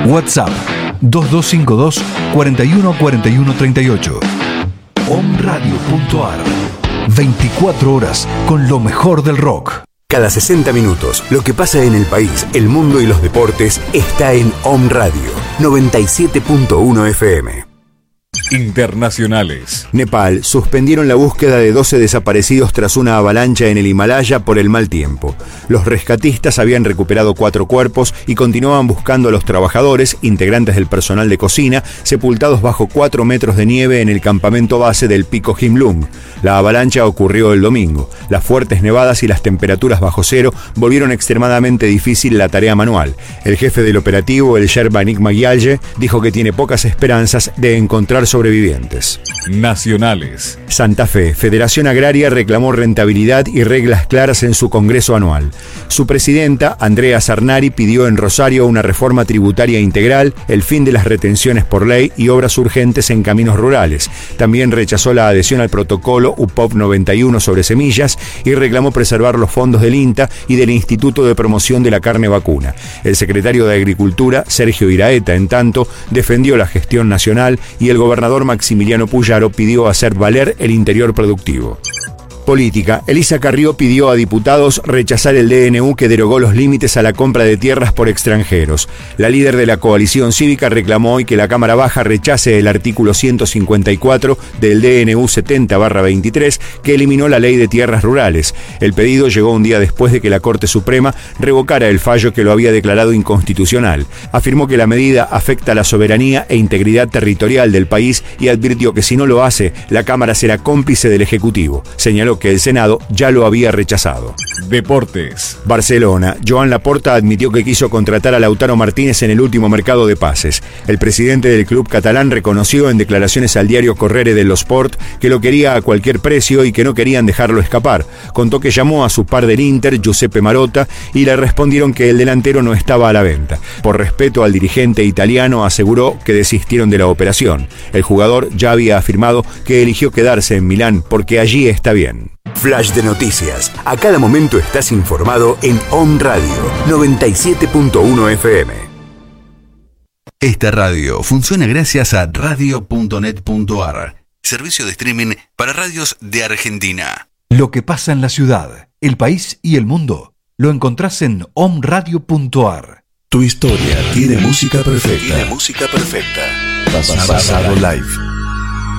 WhatsApp 2252 41 41 38. Omradio.ar. 24 horas con lo mejor del rock. Cada 60 minutos, lo que pasa en el país, el mundo y los deportes está en Om Radio 97.1 FM. Internacionales. Nepal suspendieron la búsqueda de 12 desaparecidos tras una avalancha en el Himalaya por el mal tiempo. Los rescatistas habían recuperado 4 cuerpos y continuaban buscando a los trabajadores, integrantes del personal de cocina, sepultados bajo 4 metros de nieve en el campamento base del pico Himlung. La avalancha ocurrió el domingo. Las fuertes nevadas y las temperaturas bajo cero volvieron extremadamente difícil la tarea manual. El jefe del operativo, el Sherpa Nick Magyalje, dijo que tiene pocas esperanzas de encontrar sobrevivientes. Nacionales. Santa Fe, Federación Agraria, reclamó rentabilidad y reglas claras en su congreso anual. Su presidenta, Andrea Sarnari, pidió en Rosario una reforma tributaria integral, el fin de las retenciones por ley y obras urgentes en caminos rurales. También rechazó la adhesión al protocolo UPOP 91 sobre semillas y reclamó preservar los fondos del INTA y del Instituto de Promoción de la Carne Vacuna. El secretario de Agricultura, Sergio Iraeta, en tanto, defendió la gestión nacional y el gobernador Maximiliano Puyaro pidió hacer valer el interior productivo. Política. Elisa Carrió pidió a diputados rechazar el DNU que derogó los límites a la compra de tierras por extranjeros. La líder de la coalición cívica reclamó hoy que la Cámara Baja rechace el artículo 154 del DNU 70/23 que eliminó la ley de tierras rurales. El pedido llegó un día después de que la Corte Suprema revocara el fallo que lo había declarado inconstitucional. Afirmó que la medida afecta la soberanía e integridad territorial del país y advirtió que si no lo hace, la Cámara será cómplice del Ejecutivo. Señaló que el Senado ya lo había rechazado. Deportes. Barcelona. Joan Laporta admitió que quiso contratar a Lautaro Martínez en el último mercado de pases. El presidente del club catalán reconoció en declaraciones al diario Corriere dello Sport que lo quería a cualquier precio y que no querían dejarlo escapar. Contó que llamó a su par del Inter, Giuseppe Marotta, y le respondieron que el delantero no estaba a la venta. Por respeto al dirigente italiano, aseguró que desistieron de la operación. El jugador ya había afirmado que eligió quedarse en Milán porque allí está bien. Flash de noticias. A cada momento estás informado en Om Radio 97.1 FM. Esta radio funciona gracias a radio.net.ar, servicio de streaming para radios de Argentina. Lo que pasa en la ciudad, el país y el mundo lo encontrás en omradio.ar. Tu historia tiene música perfecta. Tiene música perfecta. Pasado Live.